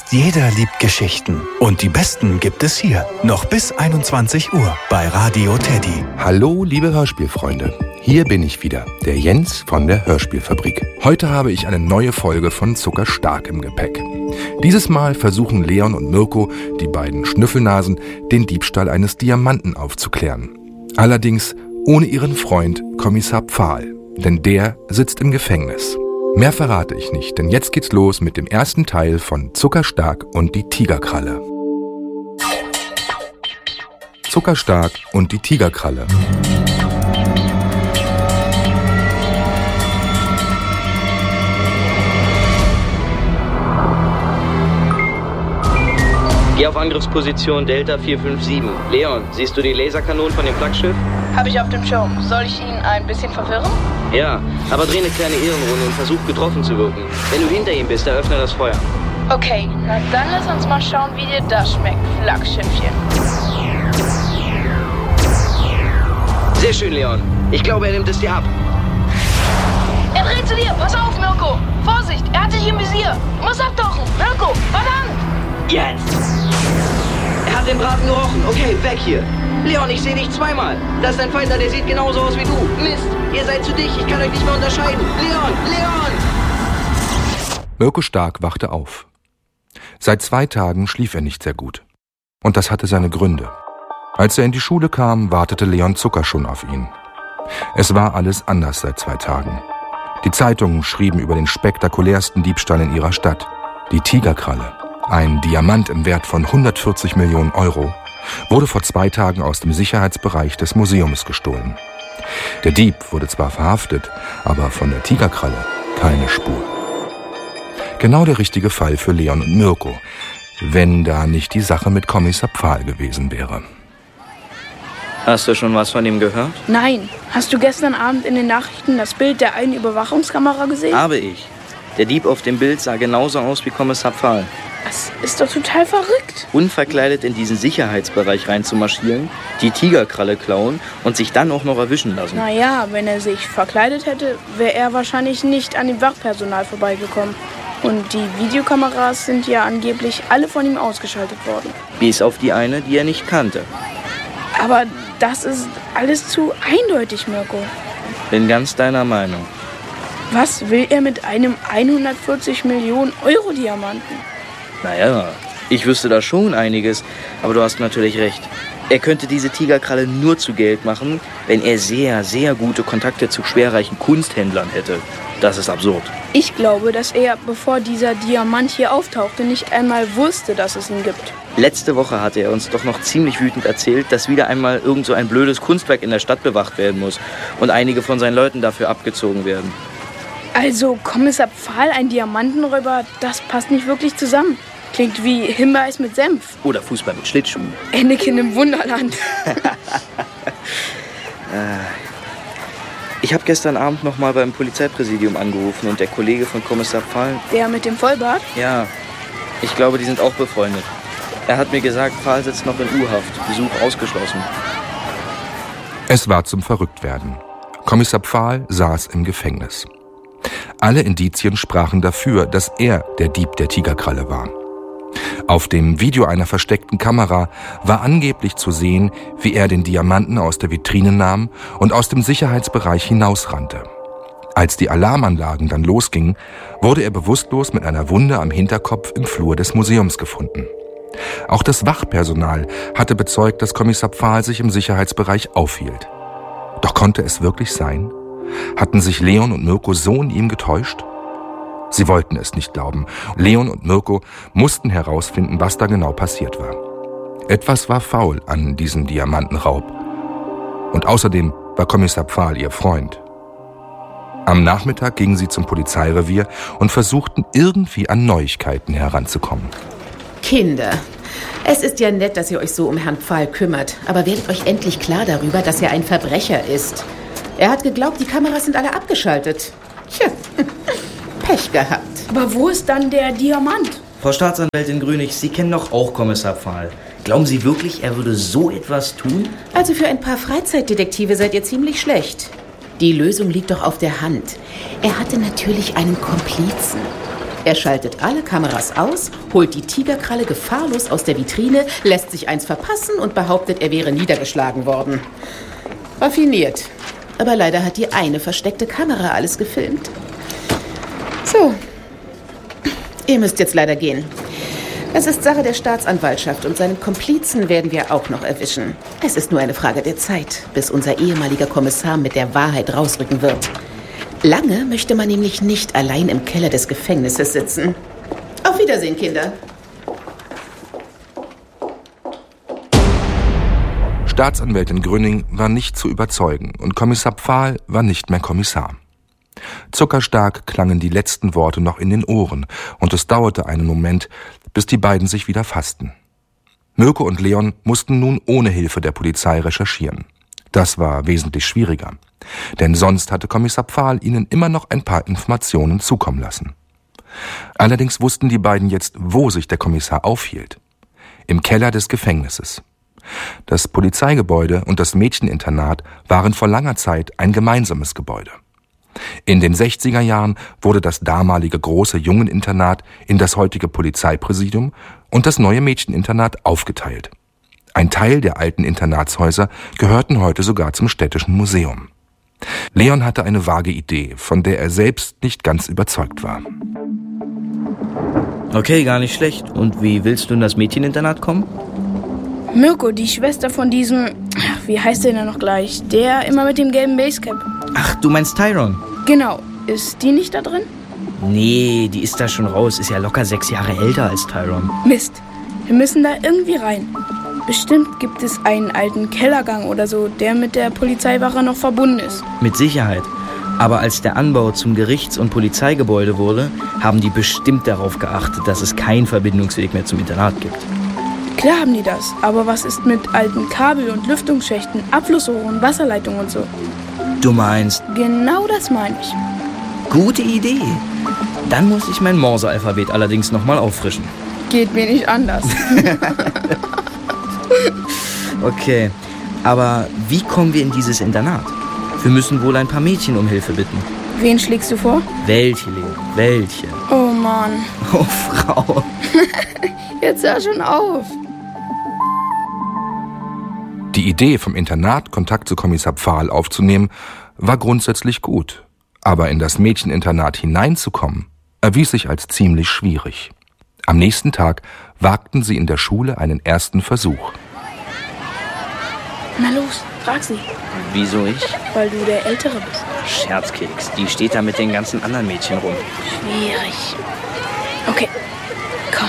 Fast jeder liebt Geschichten. Und die besten gibt es hier. Noch bis 21 Uhr bei Radio Teddy. Hallo, liebe Hörspielfreunde. Hier bin ich wieder, der Jens von der Hörspielfabrik. Heute habe ich eine neue Folge von Zuckerstark im Gepäck. Dieses Mal versuchen Leon und Mirko, die beiden Schnüffelnasen, den Diebstahl eines Diamanten aufzuklären. Allerdings ohne ihren Freund Kommissar Pfahl, denn der sitzt im Gefängnis. Mehr verrate ich nicht, denn jetzt geht's los mit dem ersten Teil von Zuckerstark und die Tigerkralle. Zuckerstark und die Tigerkralle. Geh auf Angriffsposition Delta 457. Leon, siehst du die Laserkanonen von dem Flaggschiff? Habe ich auf dem Schirm. Soll ich ihn ein bisschen verwirren? Ja, aber dreh eine kleine Ehrenrunde und versuch getroffen zu wirken. Wenn du hinter ihm bist, eröffne das Feuer. Okay, na dann lass uns mal schauen, wie dir das schmeckt, Flaggschiffchen. Sehr schön, Leon. Ich glaube, er nimmt es dir ab. Er dreht zu dir. Pass auf, Mirko. Vorsicht, er hat dich im Visier. Muss abtauchen. Mirko, verdammt! Jetzt! Er hat den Braten gerochen. Okay, weg hier. Leon, ich sehe dich zweimal. Das ist ein Fighter, der sieht genauso aus wie du. Mist, ihr seid zu dicht. Ich kann euch nicht mehr unterscheiden. Leon! Mirko Stark wachte auf. Seit 2 Tagen schlief er nicht sehr gut. Und das hatte seine Gründe. Als er in die Schule kam, wartete Leon Zucker schon auf ihn. Es war alles anders seit 2 Tagen. Die Zeitungen schrieben über den spektakulärsten Diebstahl in ihrer Stadt. Die Tigerkralle. Ein Diamant im Wert von 140 Millionen Euro wurde vor 2 Tagen aus dem Sicherheitsbereich des Museums gestohlen. Der Dieb wurde zwar verhaftet, aber von der Tigerkralle keine Spur. Genau der richtige Fall für Leon und Mirko, wenn da nicht die Sache mit Kommissar Pfahl gewesen wäre. Hast du schon was von ihm gehört? Nein. Hast du gestern Abend in den Nachrichten das Bild der einen Überwachungskamera gesehen? Habe ich. Der Dieb auf dem Bild sah genauso aus wie Kommissar Pfahl. Das ist doch total verrückt. Unverkleidet in diesen Sicherheitsbereich reinzumarschieren, die Tigerkralle klauen und sich dann auch noch erwischen lassen. Naja, wenn er sich verkleidet hätte, wäre er wahrscheinlich nicht an dem Wachpersonal vorbeigekommen. Und die Videokameras sind ja angeblich alle von ihm ausgeschaltet worden. Bis auf die eine, die er nicht kannte. Aber das ist alles zu eindeutig, Mirko. Bin ganz deiner Meinung. Was will er mit einem 140 Millionen Euro Diamanten? Naja, ich wüsste da schon einiges, aber du hast natürlich recht. Er könnte diese Tigerkralle nur zu Geld machen, wenn er sehr, sehr gute Kontakte zu schwerreichen Kunsthändlern hätte. Das ist absurd. Ich glaube, dass er, bevor dieser Diamant hier auftauchte, nicht einmal wusste, dass es ihn gibt. Letzte Woche hatte er uns doch noch ziemlich wütend erzählt, dass wieder einmal irgend so ein blödes Kunstwerk in der Stadt bewacht werden muss und einige von seinen Leuten dafür abgezogen werden. Also Kommissar Pfahl, ein Diamantenräuber, das passt nicht wirklich zusammen. Klingt wie Himbeereis mit Senf. Oder Fußball mit Schlittschuhen. Anakin im Wunderland. Ich habe gestern Abend noch mal beim Polizeipräsidium angerufen und der Kollege von Kommissar Pfahl... Der mit dem Vollbart? Ja, ich glaube, die sind auch befreundet. Er hat mir gesagt, Pfahl sitzt noch in U-Haft, Besuch ausgeschlossen. Es war zum Verrücktwerden. Kommissar Pfahl saß im Gefängnis. Alle Indizien sprachen dafür, dass er der Dieb der Tigerkralle war. Auf dem Video einer versteckten Kamera war angeblich zu sehen, wie er den Diamanten aus der Vitrine nahm und aus dem Sicherheitsbereich hinausrannte. Als die Alarmanlagen dann losgingen, wurde er bewusstlos mit einer Wunde am Hinterkopf im Flur des Museums gefunden. Auch das Wachpersonal hatte bezeugt, dass Kommissar Pfahl sich im Sicherheitsbereich aufhielt. Doch konnte es wirklich sein? Hatten sich Leon und Mirko so in ihm getäuscht? Sie wollten es nicht glauben. Leon und Mirko mussten herausfinden, was da genau passiert war. Etwas war faul an diesem Diamantenraub. Und außerdem war Kommissar Pfahl ihr Freund. Am Nachmittag gingen sie zum Polizeirevier und versuchten irgendwie an Neuigkeiten heranzukommen. Kinder, es ist ja nett, dass ihr euch so um Herrn Pfahl kümmert, aber werdet euch endlich klar darüber, dass er ein Verbrecher ist. Er hat geglaubt, die Kameras sind alle abgeschaltet. Tja, Pech gehabt. Aber wo ist dann der Diamant? Frau Staatsanwältin Grünig, Sie kennen doch auch Kommissar Pfahl. Glauben Sie wirklich, er würde so etwas tun? Also für ein paar Freizeitdetektive seid ihr ziemlich schlecht. Die Lösung liegt doch auf der Hand. Er hatte natürlich einen Komplizen. Er schaltet alle Kameras aus, holt die Tigerkralle gefahrlos aus der Vitrine, lässt sich eins verpassen und behauptet, er wäre niedergeschlagen worden. Raffiniert. Aber leider hat die eine versteckte Kamera alles gefilmt. So. Ihr müsst jetzt leider gehen. Das ist Sache der Staatsanwaltschaft und seinen Komplizen werden wir auch noch erwischen. Es ist nur eine Frage der Zeit, bis unser ehemaliger Kommissar mit der Wahrheit rausrücken wird. Lange möchte man nämlich nicht allein im Keller des Gefängnisses sitzen. Auf Wiedersehen, Kinder. Staatsanwältin Grünning war nicht zu überzeugen und Kommissar Pfahl war nicht mehr Kommissar. Zuckerstark klangen die letzten Worte noch in den Ohren und es dauerte einen Moment, bis die beiden sich wieder fassten. Mirko und Leon mussten nun ohne Hilfe der Polizei recherchieren. Das war wesentlich schwieriger, denn sonst hatte Kommissar Pfahl ihnen immer noch ein paar Informationen zukommen lassen. Allerdings wussten die beiden jetzt, wo sich der Kommissar aufhielt. Im Keller des Gefängnisses. Das Polizeigebäude und das Mädcheninternat waren vor langer Zeit ein gemeinsames Gebäude. In den 60er Jahren wurde das damalige große Jungeninternat in das heutige Polizeipräsidium und das neue Mädcheninternat aufgeteilt. Ein Teil der alten Internatshäuser gehörten heute sogar zum Städtischen Museum. Leon hatte eine vage Idee, von der er selbst nicht ganz überzeugt war. Okay, gar nicht schlecht. Und wie willst du in das Mädcheninternat kommen? Mirko, die Schwester von diesem, wie heißt der denn noch gleich? Der immer mit dem gelben Basecap. Ach, du meinst Tyrone? Genau. Ist die nicht da drin? Nee, die ist da schon raus. Ist ja locker 6 Jahre älter als Tyrone. Mist. Wir müssen da irgendwie rein. Bestimmt gibt es einen alten Kellergang oder so, der mit der Polizeiwache noch verbunden ist. Mit Sicherheit. Aber als der Anbau zum Gerichts- und Polizeigebäude wurde, haben die bestimmt darauf geachtet, dass es keinen Verbindungsweg mehr zum Internat gibt. Klar haben die das, aber was ist mit alten Kabel- und Lüftungsschächten, Abflussrohren, Wasserleitungen und so? Du meinst? Genau das meine ich. Gute Idee. Dann muss ich mein Morse-Alphabet allerdings nochmal auffrischen. Geht mir nicht anders. Okay, aber wie kommen wir in dieses Internat? Wir müssen wohl ein paar Mädchen um Hilfe bitten. Wen schlägst du vor? Welche, Leo? Welche? Oh Mann. Oh, Frau. Jetzt hör schon auf. Die Idee, vom Internat Kontakt zu Kommissar Pfahl aufzunehmen, war grundsätzlich gut. Aber in das Mädcheninternat hineinzukommen, erwies sich als ziemlich schwierig. Am nächsten Tag wagten sie in der Schule einen ersten Versuch. Na los, frag sie. Wieso ich? Weil du der Ältere bist. Scherzkeks, die steht da mit den ganzen anderen Mädchen rum. Schwierig. Okay, komm.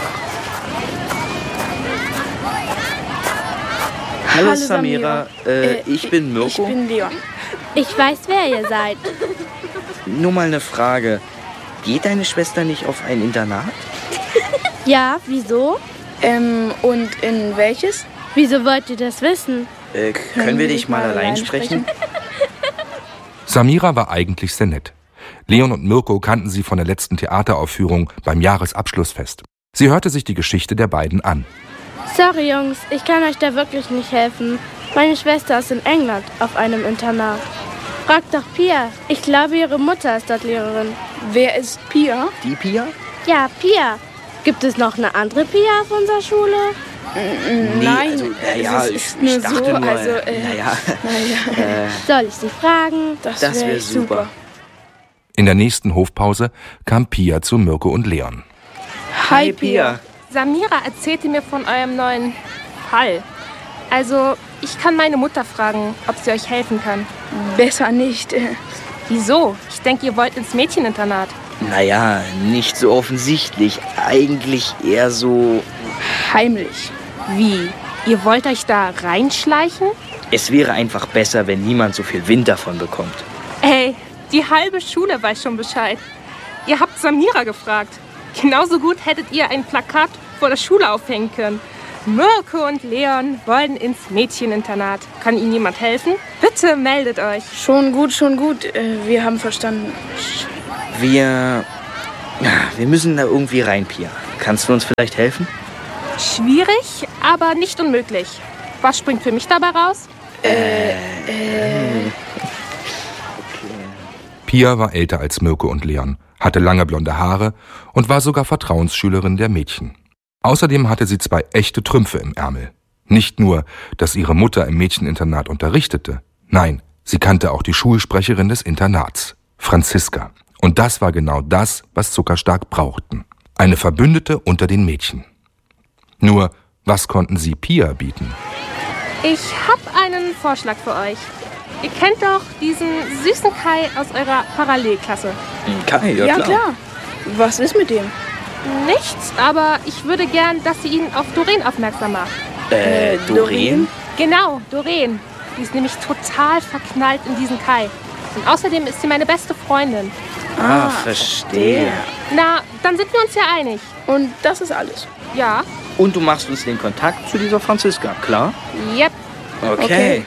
Hallo Samira, ich bin Mirko. Ich bin Leon. Ich weiß, wer ihr seid. Nur mal eine Frage. Geht deine Schwester nicht auf ein Internat? Ja, wieso? Und in welches? Wieso wollt ihr das wissen? Können wir dich mal allein sprechen? Samira war eigentlich sehr nett. Leon und Mirko kannten sie von der letzten Theateraufführung beim Jahresabschlussfest. Sie hörte sich die Geschichte der beiden an. Sorry, Jungs, ich kann euch da wirklich nicht helfen. Meine Schwester ist in England auf einem Internat. Fragt doch Pia. Ich glaube, ihre Mutter ist dort Lehrerin. Wer ist Pia? Die Pia? Ja, Pia. Gibt es noch eine andere Pia auf unserer Schule? Nee, Nein, also, ich nur dachte so, nur, also, Soll ich sie fragen? das wär wäre super. In der nächsten Hofpause kam Pia zu Mirko und Leon. Hi, Pia. Samira erzählte mir von eurem neuen Fall. Also, ich kann meine Mutter fragen, ob sie euch helfen kann. Besser nicht. Wieso? Ich denke, ihr wollt ins Mädcheninternat. Naja, nicht so offensichtlich. Eigentlich eher so... Heimlich. Wie? Ihr wollt euch da reinschleichen? Es wäre einfach besser, wenn niemand so viel Wind davon bekommt. Ey, die halbe Schule weiß schon Bescheid. Ihr habt Samira gefragt. Genauso gut hättet ihr ein Plakat vor der Schule aufhängen können. Mirko und Leon wollen ins Mädcheninternat. Kann Ihnen jemand helfen? Bitte meldet euch. Schon gut, schon gut. Wir haben verstanden. Wir müssen da irgendwie rein, Pia. Kannst du uns vielleicht helfen? Schwierig, aber nicht unmöglich. Was springt für mich dabei raus? Pia war älter als Mirko und Leon, hatte lange blonde Haare und war sogar Vertrauensschülerin der Mädchen. Außerdem hatte sie 2 echte Trümpfe im Ärmel. Nicht nur, dass ihre Mutter im Mädcheninternat unterrichtete, nein, sie kannte auch die Schulsprecherin des Internats, Franziska. Und das war genau das, was Zuckerstark brauchten. Eine Verbündete unter den Mädchen. Nur, was konnten sie Pia bieten? Ich habe einen Vorschlag für euch. Ihr kennt doch diesen süßen Kai aus eurer Parallelklasse. Kai, ja klar. Ja, klar. Was ist mit dem? Nichts, aber ich würde gern, dass ihr ihn auf Doreen aufmerksam macht. Doreen? Genau, Doreen. Die ist nämlich total verknallt in diesen Kai. Und außerdem ist sie meine beste Freundin. Ah, verstehe. Na, dann sind wir uns ja einig. Und das ist alles. Ja? Und du machst uns den Kontakt zu dieser Franziska, klar? Yep. Okay.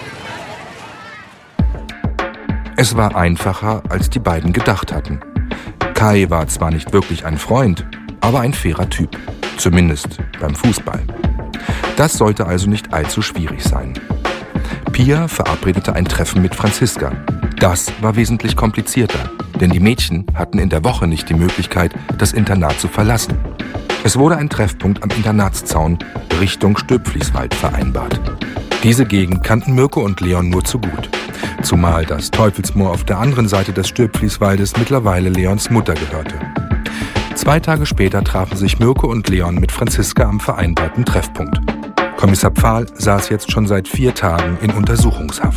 Es war einfacher, als die beiden gedacht hatten. Kai war zwar nicht wirklich ein Freund, aber ein fairer Typ. Zumindest beim Fußball. Das sollte also nicht allzu schwierig sein. Pia verabredete ein Treffen mit Franziska. Das war wesentlich komplizierter, denn die Mädchen hatten in der Woche nicht die Möglichkeit, das Internat zu verlassen. Es wurde ein Treffpunkt am Internatszaun Richtung Stöpfliswald vereinbart. Diese Gegend kannten Mirko und Leon nur zu gut. Zumal das Teufelsmoor auf der anderen Seite des Stöpfliswaldes mittlerweile Leons Mutter gehörte. 2 Tage später trafen sich Mirko und Leon mit Franziska am vereinbarten Treffpunkt. Kommissar Pfahl saß jetzt schon seit 4 Tagen in Untersuchungshaft.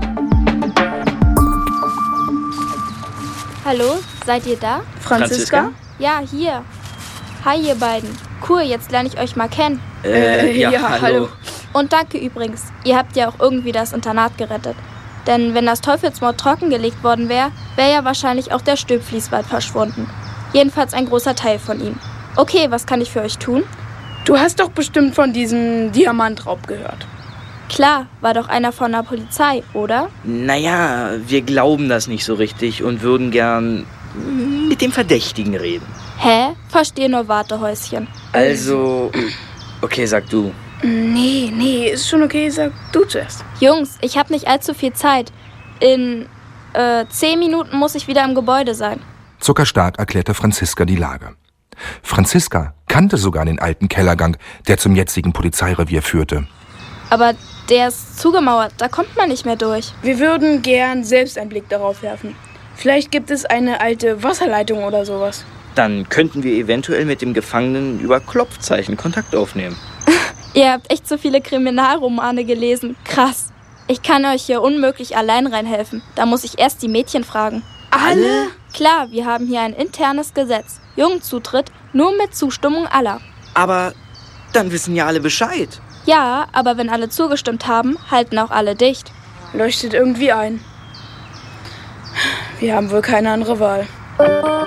Hallo, seid ihr da? Franziska? Ja, hier. Hi, ihr beiden. Cool, jetzt lerne ich euch mal kennen. Ja, hallo. Und danke übrigens. Ihr habt ja auch irgendwie das Internat gerettet. Denn wenn das Teufelsmoor trockengelegt worden wäre, wäre ja wahrscheinlich auch der Stöpfliswald verschwunden. Jedenfalls ein großer Teil von ihm. Okay, was kann ich für euch tun? Du hast doch bestimmt von diesem Diamantraub gehört. Klar, war doch einer von der Polizei, oder? Naja, wir glauben das nicht so richtig und würden gern mit dem Verdächtigen reden. Hä? Verstehe nur Wartehäuschen. Also, okay, sag du. Nee, ist schon okay, sag du zuerst. Jungs, ich habe nicht allzu viel Zeit. In 10 Minuten muss ich wieder im Gebäude sein. Zuckerstark erklärte Franziska die Lage. Franziska kannte sogar den alten Kellergang, der zum jetzigen Polizeirevier führte. Aber der ist zugemauert, da kommt man nicht mehr durch. Wir würden gern selbst einen Blick darauf werfen. Vielleicht gibt es eine alte Wasserleitung oder sowas. Dann könnten wir eventuell mit dem Gefangenen über Klopfzeichen Kontakt aufnehmen. Ihr habt echt so viele Kriminalromane gelesen. Krass. Ich kann euch hier unmöglich allein reinhelfen. Da muss ich erst die Mädchen fragen. Alle? Klar, wir haben hier ein internes Gesetz. Jungenzutritt nur mit Zustimmung aller. Aber dann wissen ja alle Bescheid. Ja, aber wenn alle zugestimmt haben, halten auch alle dicht. Leuchtet irgendwie ein. Wir haben wohl keine andere Wahl.